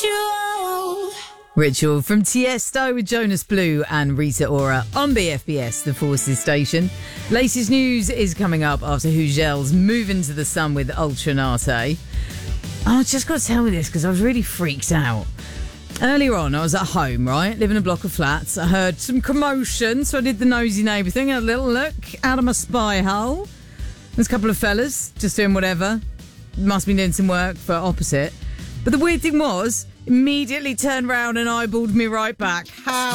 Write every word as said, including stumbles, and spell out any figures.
Ritual. Ritual from Tiesto with Jonas Blue and Rita Ora on B F B S, the Forces station. Latest news is coming up after Hugel's move into the sun with Ultranate. I just got to tell you this because I was really freaked out. Earlier on, I was at home, right, living in a block of flats. I heard some commotion, so I did the nosy neighbour thing, had a little look out of my spy hole. There's a couple of fellas just doing whatever. Must be doing some work for opposite. But the weird thing was, immediately turned round and eyeballed me right back. How?